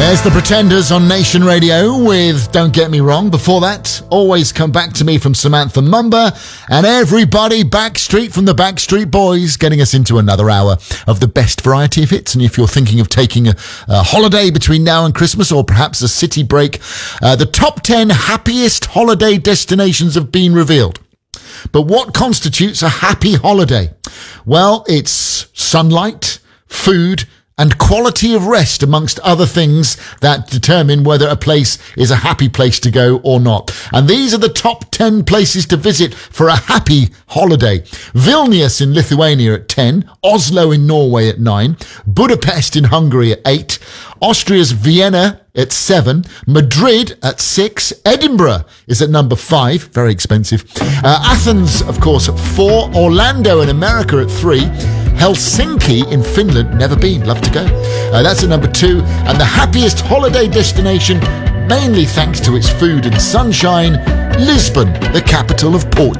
There's the Pretenders on Nation Radio with Don't Get Me Wrong. Before that, Always Come Back to Me from Samantha Mumba, and Everybody Backstreet from the Backstreet Boys, getting us into another hour of the best variety of hits. And if you're thinking of taking a holiday between now and Christmas, or perhaps a city break, the top 10 happiest holiday destinations have been revealed. But what constitutes a happy holiday? Well, it's sunlight, food, and quality of rest, amongst other things that determine whether a place is a happy place to go or not. And these are the top 10 places to visit for a happy holiday. Vilnius in Lithuania at 10, Oslo in Norway at 9, Budapest in Hungary at 8, Austria's Vienna at 7, Madrid at 6, Edinburgh is at number 5, very expensive, Athens, of course, at 4, Orlando in America at 3, Helsinki in Finland, never been, love to go. That's at number 2, and the happiest holiday destination, mainly thanks to its food and sunshine, Lisbon, the capital of Portugal.